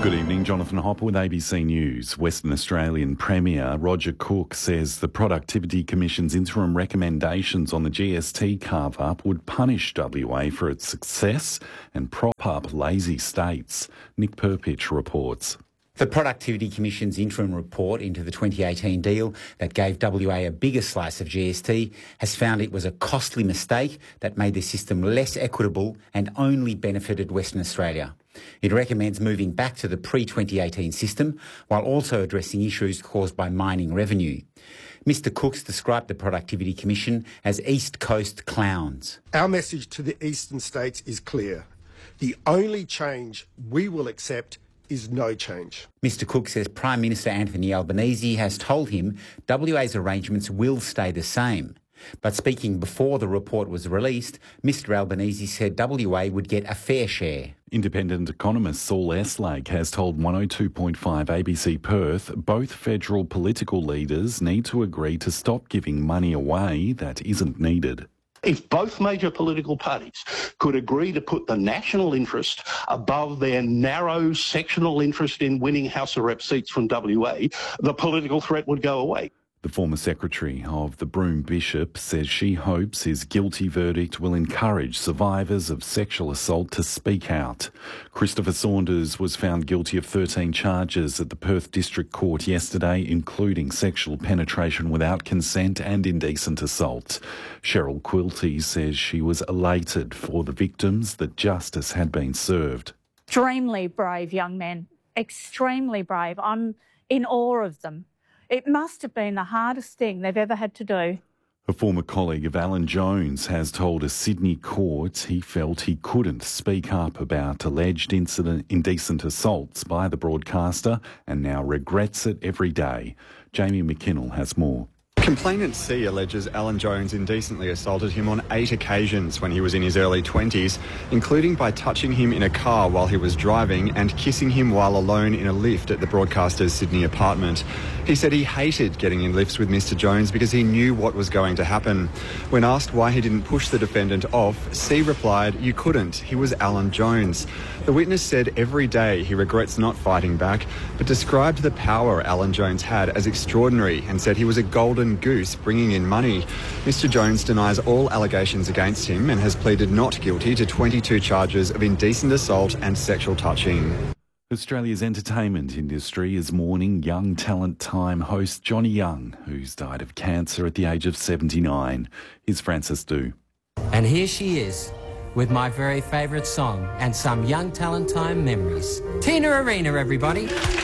Good evening, Jonathan Hopper with ABC News. Western Australian Premier Roger Cook says the Productivity Commission's interim recommendations on the GST carve-up would punish WA for its success and prop up lazy states. Nick Perpich reports. The Productivity Commission's interim report into the 2018 deal that gave WA a bigger slice of GST has found it was a costly mistake that made the system less equitable and only benefited Western Australia. It recommends moving back to the pre-2018 system while also addressing issues caused by mining revenue. Mr Cooks described the Productivity Commission as East Coast clowns. Our message to the eastern states is clear. The only change we will accept is no change. Mr Cook says Prime Minister Anthony Albanese has told him WA's arrangements will stay the same. But speaking before the report was released, Mr Albanese said WA would get a fair share. Independent economist Saul Eslake has told 102.5 ABC Perth both federal political leaders need to agree to stop giving money away that isn't needed. If both major political parties could agree to put the national interest above their narrow sectional interest in winning House of Rep seats from WA, the political threat would go away. The former secretary of the Broome Bishop says she hopes his guilty verdict will encourage survivors of sexual assault to speak out. Christopher Saunders was found guilty of 13 charges at the Perth District Court yesterday, including sexual penetration without consent and indecent assault. Cheryl Quilty says she was elated for the victims that justice had been served. Extremely brave young men, extremely brave. I'm in awe of them. It must have been the hardest thing they've ever had to do. A former colleague of Alan Jones has told a Sydney court he felt he couldn't speak up about alleged indecent assaults by the broadcaster and now regrets it every day. Jamie McKinnell has more. Complainant C alleges Alan Jones indecently assaulted him on 8 occasions when he was in his early 20s, including by touching him in a car while he was driving and kissing him while alone in a lift at the broadcaster's Sydney apartment. He said he hated getting in lifts with Mr Jones because he knew what was going to happen. When asked why he didn't push the defendant off, C replied, "You couldn't. He was Alan Jones." The witness said every day he regrets not fighting back, but described the power Alan Jones had as extraordinary and said he was a golden goose bringing in money. Mr Jones denies all allegations against him and has pleaded not guilty to 22 charges of indecent assault and sexual touching. Australia's entertainment industry is mourning Young Talent Time host Johnny Young, who's died of cancer at the age of 79. Here's Francis Du. And here she is, with my very favourite song and some Young Talent Time memories. Tina Arena, everybody.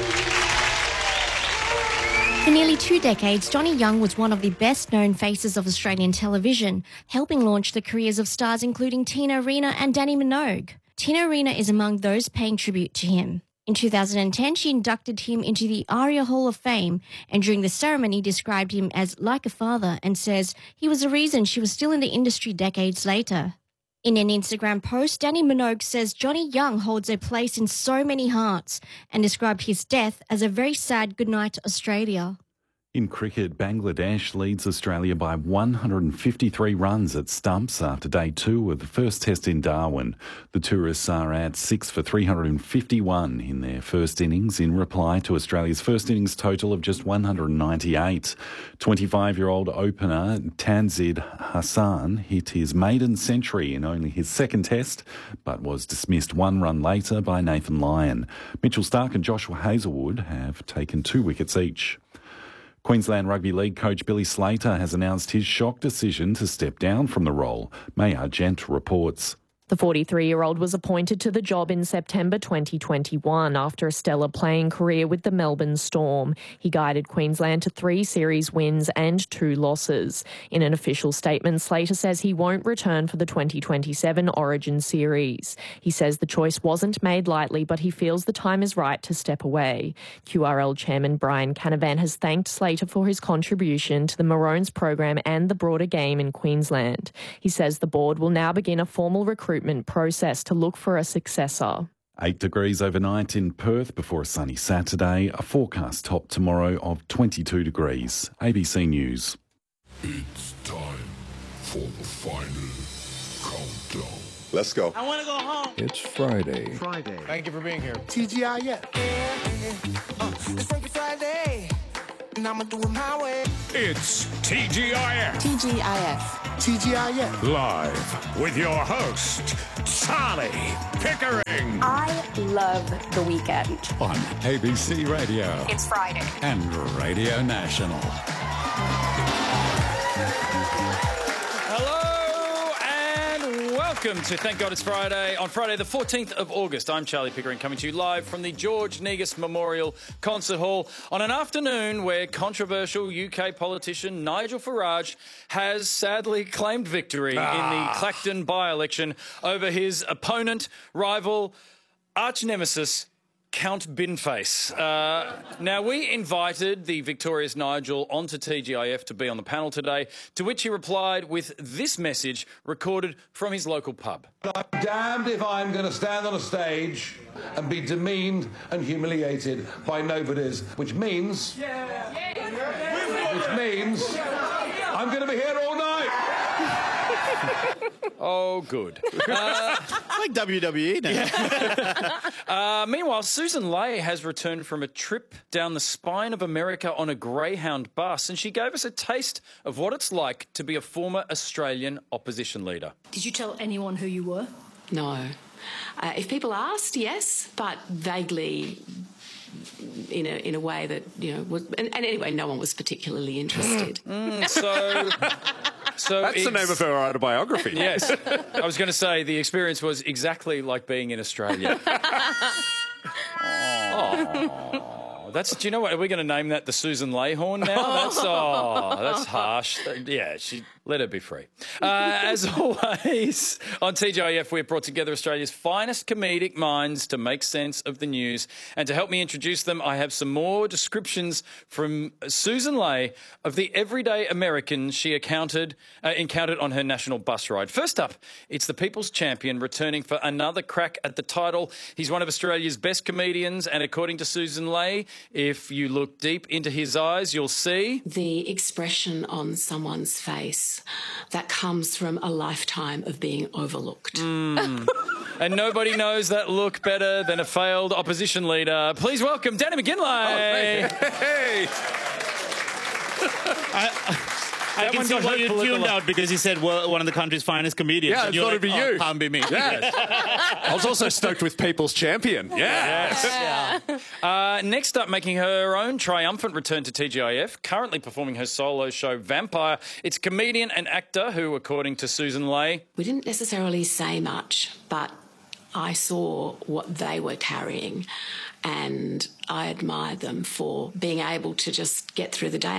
For nearly 2 decades, Johnny Young was one of the best-known faces of Australian television, helping launch the careers of stars including Tina Arena and Danny Minogue. Tina Arena is among those paying tribute to him. In 2010, she inducted him into the ARIA Hall of Fame, and during the ceremony described him as like a father and says he was the reason she was still in the industry decades later. In an Instagram post, Danny Minogue says Johnny Young holds a place in so many hearts and described his death as a very sad goodnight to Australia. In cricket, Bangladesh leads Australia by 153 runs at stumps after day 2 of the first test in Darwin. The tourists are at 6 for 351 in their first innings in reply to Australia's first innings total of just 198. 25-year-old opener Tanzid Hassan hit his maiden century in only his second test, but was dismissed 1 run later by Nathan Lyon. Mitchell Starc and Joshua Hazlewood have taken 2 wickets each. Queensland Rugby League coach Billy Slater has announced his shock decision to step down from the role. Mayar Gent reports. The 43-year-old was appointed to the job in September 2021 after a stellar playing career with the Melbourne Storm. He guided Queensland to 3 series wins and 2 losses. In an official statement, Slater says he won't return for the 2027 Origin series. He says the choice wasn't made lightly, but he feels the time is right to step away. QRL chairman Brian Canavan has thanked Slater for his contribution to the Maroons program and the broader game in Queensland. He says the board will now begin a formal recruitment process to look for a successor. 8 degrees overnight in Perth before a sunny Saturday. A forecast top tomorrow of 22 degrees. ABC News. It's time for the final countdown. Let's go. I want to go home. It's Friday. Thank you for being here. TGIF. It's Freaky Friday, and I'm going to do it my way. It's TGIF. TGIF. TGIF. Live with your host, Charlie Pickering. I love the weekend. On ABC Radio. It's Friday. And Radio National. Hello and welcome to Thank God It's Friday. On Friday the 14th of August, I'm Charlie Pickering coming to you live from the George Negus Memorial Concert Hall on an afternoon where controversial UK politician Nigel Farage has sadly claimed victory in the Clacton by-election over his opponent, rival, arch-nemesis, Count Binface. Now, we invited the victorious Nigel onto TGIF to be on the panel today, to which he replied with this message recorded from his local pub. I'm damned if I'm going to stand on a stage and be demeaned and humiliated by nobodies, which means I'm going to be here all night. Oh, good. Like WWE now. Meanwhile, Susan Ley has returned from a trip down the spine of America on a Greyhound bus, and she gave us a taste of what it's like to be a former Australian opposition leader. Did you tell anyone who you were? No. If people asked, yes, but vaguely in a way that, you know, was, and anyway, no one was particularly interested. So that's the name of her autobiography. Yes. I was going to say the experience was exactly like being in Australia. Do you know what? Are we going to name that the Susan Ley horn now? That's harsh. Yeah, let her be free. As always, on TGIF, we've brought together Australia's finest comedic minds to make sense of the news. And to help me introduce them, I have some more descriptions from Susan Ley of the everyday American she encountered on her national bus ride. First up, it's the People's Champion returning for another crack at the title. He's one of Australia's best comedians, and according to Susan Ley, if you look deep into his eyes, you'll see the expression on someone's face that comes from a lifetime of being overlooked. And nobody knows that look better than a failed opposition leader. Please welcome Danny McGinlay. Hey. I can see why you tuned out because he said one of the country's finest comedians. Yeah, I thought it'd be you. Can't be me. Yeah. I was also stoked with People's Champion. Yes. Next up, making her own triumphant return to TGIF, currently performing her solo show Vampire, it's comedian and actor who, according to Susan Ley... We didn't necessarily say much, but I saw what they were carrying and I admired them for being able to just get through the day.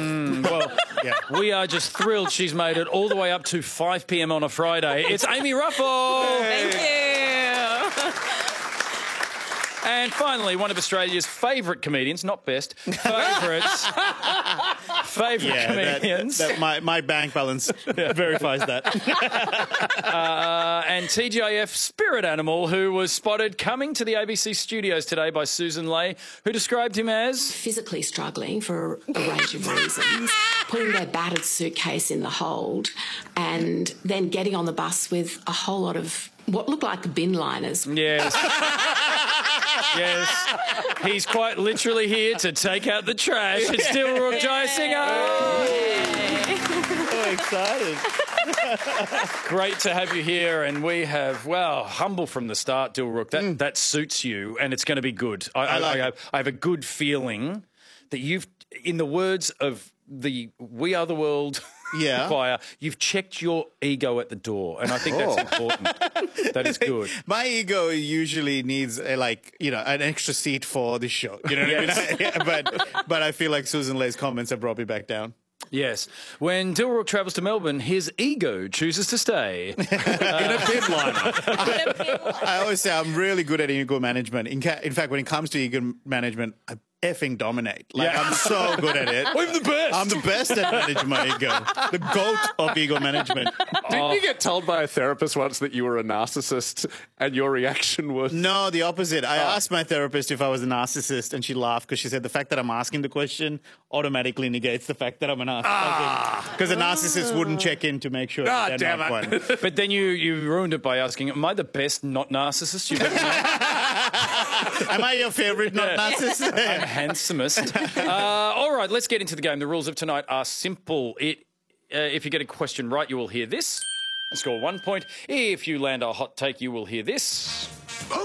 We are just thrilled she's made it all the way up to 5 p.m. on a Friday. It's Amy Ruffle. Thank you. And finally, one of Australia's favourite comedians, not best, favourites. Comedians. My bank balance verifies that. And TGIF spirit animal who was spotted coming to the ABC studios today by Susan Ley, who described him as... physically struggling for a range of reasons, putting their battered suitcase in the hold and then getting on the bus with a whole lot of what looked like bin liners. Yes. Yes. He's quite literally here to take out the trash. It's Dilruk Jayasinghe. So excited. Great to have you here, and we have, humble from the start, Dilruk. That suits you, and it's going to be good. I have a good feeling that you've, in the words of the We Are the World choir, you've checked your ego at the door, and I think that's important. That is good. My ego usually needs an extra seat for the show. You know what I mean? But I feel like Susan Ley's comments have brought me back down. Yes. When Dilruk travels to Melbourne, his ego chooses to stay. In a bin liner. I always say I'm really good at ego management. In fact, when it comes to ego management, I effing dominate. Like, I'm so good at it. I'm the best. I'm the best at managing my ego. The GOAT of ego management. Didn't you get told by a therapist once that you were a narcissist and your reaction was... No, the opposite. I asked my therapist if I was a narcissist and she laughed because she said the fact that I'm asking the question automatically negates the fact that I'm a narcissist. Because a narcissist wouldn't check in to make sure that they're not one. But then you ruined it by asking, am I the best not narcissist you've ever met? Am I your favourite not narcissist? I'm handsomest. All right, let's get into the game. The rules of tonight are simple. If you get a question right, you will hear this and score 1 point. If you land a hot take, you will hear this